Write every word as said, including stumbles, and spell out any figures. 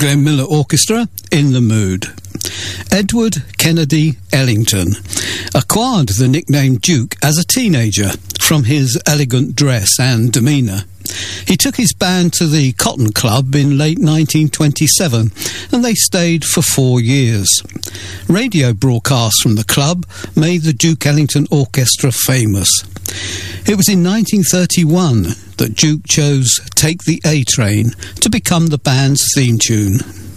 Glenn Miller Orchestra, In the Mood. Edward Kennedy Ellington acquired the nickname Duke as a teenager from his elegant dress and demeanour. He took his band to the Cotton Club in late nineteen twenty-seven, and they stayed for four years. Radio broadcasts from the club made the Duke Ellington Orchestra famous. It was in nineteen thirty-one that Duke chose Take the A Train to become the band's theme tune.